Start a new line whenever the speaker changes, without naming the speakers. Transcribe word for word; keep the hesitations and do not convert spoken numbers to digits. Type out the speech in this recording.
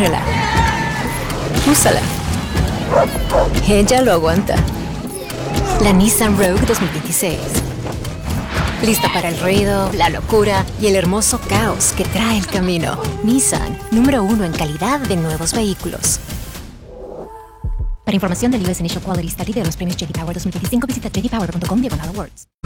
Agárrela. Úsala. Ella lo aguanta. La Nissan Rogue dos mil veintiséis. Lista para el ruido, la locura y el hermoso caos que trae el camino. Nissan, número uno en calidad de nuevos vehículos. Para información del U S Initial Quality Study de los premios J D Power dos mil veinticinco, visita j d power punto com diagonal awards.